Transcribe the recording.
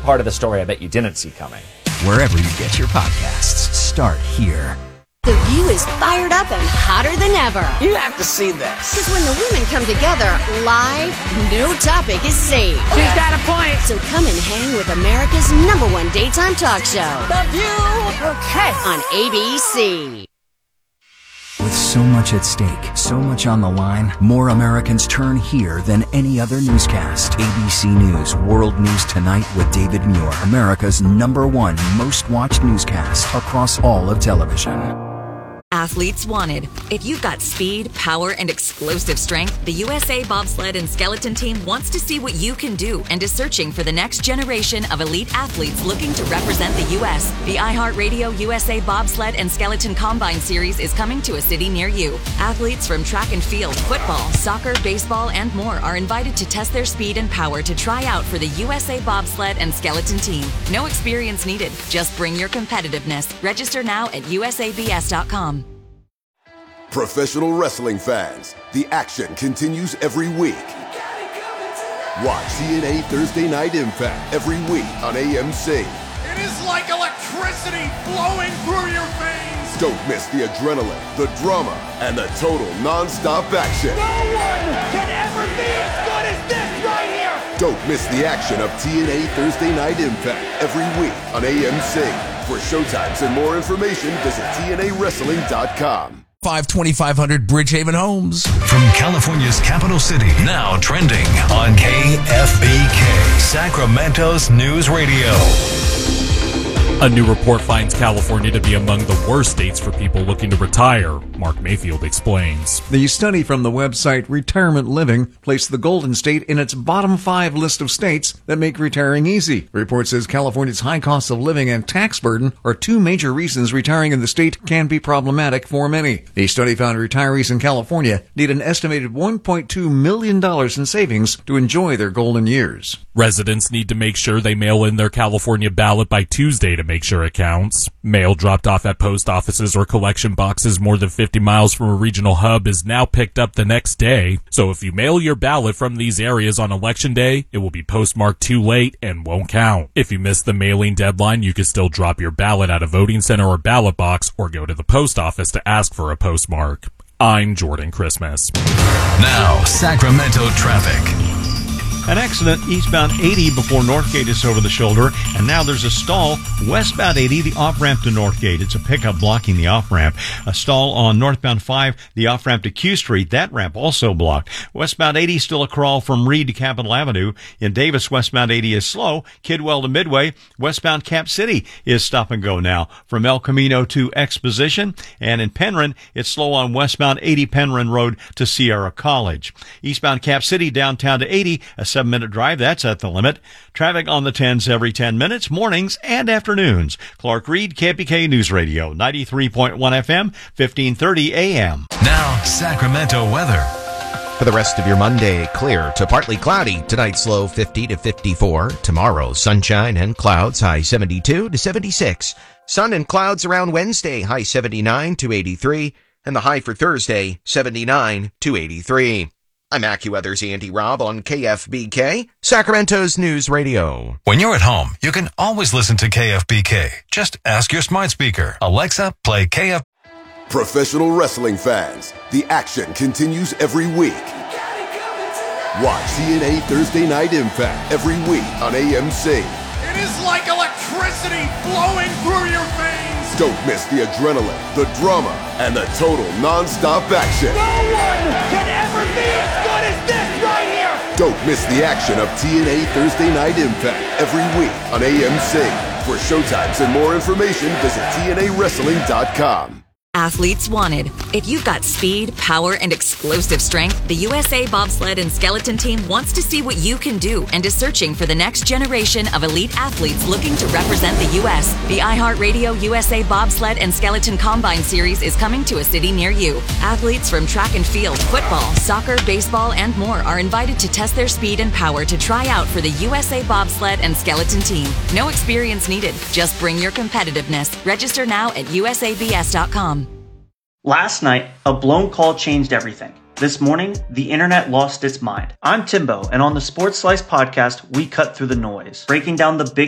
part of the story I bet you didn't see coming. Wherever you get your podcasts, start here. The View is fired up and hotter than ever. You have to see this. Because when the women come together live, no topic is safe. She's got a point. So come and hang with America's #1 daytime talk show. The View. Okay. On ABC. With so much at stake, so much on the line, more Americans turn here than any other newscast. ABC News World News Tonight with David Muir, America's #1 most watched newscast across all of television. Athletes wanted. If you've got speed, power, and explosive strength, the USA Bobsled and Skeleton Team wants to see what you can do and is searching for the next generation of elite athletes looking to represent the U.S. The iHeartRadio USA Bobsled and Skeleton Combine Series is coming to a city near you. Athletes from track and field, football, soccer, baseball, and more are invited to test their speed and power to try out for the USA Bobsled and Skeleton Team. No experience needed. Just bring your competitiveness. Register now at usabs.com. Professional wrestling fans, the action continues every week. Watch TNA Thursday Night Impact every week on AMC. It is like electricity flowing through your veins. Don't miss the adrenaline, the drama, and the total non-stop action. No one can ever be as good as this right here. Don't miss the action of TNA Thursday Night Impact every week on AMC. For showtimes and more information, visit TNAWrestling.com. 2500 Bridgehaven Homes. From California's capital city, now trending on KFBK, Sacramento's News Radio. A new report finds California to be among the worst states for people looking to retire. Mark Mayfield explains. The study from the website Retirement Living placed the Golden State in its bottom 5 list of states that make retiring easy. The report says California's high cost of living and tax burden are 2 major reasons retiring in the state can be problematic for many. The study found retirees in California need an estimated $1.2 million in savings to enjoy their golden years. Residents need to make sure they mail in their California ballot by Tuesday to make sure it counts. Mail dropped off at post offices or collection boxes more than 50 miles from a regional hub is now picked up the next day. So if you mail your ballot from these areas on election day, it will be postmarked too late and won't count. If you miss the mailing deadline, you can still drop your ballot at a voting center or ballot box or go to the post office to ask for a postmark. I'm Jordan Christmas. Now, Sacramento traffic. An accident eastbound 80 before Northgate is over the shoulder, and now there's a stall westbound 80, the off-ramp to Northgate. It's a pickup blocking the off-ramp. A stall on northbound 5, the off-ramp to Q Street. That ramp also blocked. Westbound 80 still a crawl from Reed to Capitol Avenue. In Davis, westbound 80 is slow. Kidwell to Midway. Westbound Cap City is stop and go now from El Camino to Exposition. And in Penryn, it's slow on westbound 80 Penryn Road to Sierra College. Eastbound Cap City downtown to 80, a 7-minute drive, that's at the limit. Traffic on the 10s every 10 minutes, mornings and afternoons. Clark Reed, KPK News Radio, 93.1 FM, 1530 AM. Now, Sacramento weather. For the rest of your Monday, clear to partly cloudy. Tonight's low 50 to 54. Tomorrow, sunshine and clouds, high 72 to 76. Sun and clouds around Wednesday, high 79 to 83. And the high for Thursday, 79 to 83. I'm AccuWeather's Andy Robb on KFBK, Sacramento's News Radio. When you're at home, you can always listen to KFBK. Just ask your smart speaker, Alexa, play KF. Professional wrestling fans, the action continues every week. Watch TNA Thursday Night Impact every week on AMC. It is like electricity flowing through your veins. Don't miss the adrenaline, the drama, and the total non-stop action. No one can ever be as good as this right here. Don't miss the action of TNA Thursday Night Impact every week on AMC. For showtimes and more information, visit TNAWrestling.com. Athletes wanted. If you've got speed, power, and explosive strength, the USA Bobsled and Skeleton Team wants to see what you can do and is searching for the next generation of elite athletes looking to represent the U.S. The iHeartRadio USA Bobsled and Skeleton Combine Series is coming to a city near you. Athletes from track and field, football, soccer, baseball, and more are invited to test their speed and power to try out for the USA Bobsled and Skeleton Team. No experience needed. Just bring your competitiveness. Register now at usabs.com. Last night, a blown call changed everything. This morning, the internet lost its mind. I'm Timbo, and on the Sports Slice podcast, we cut through the noise, breaking down the big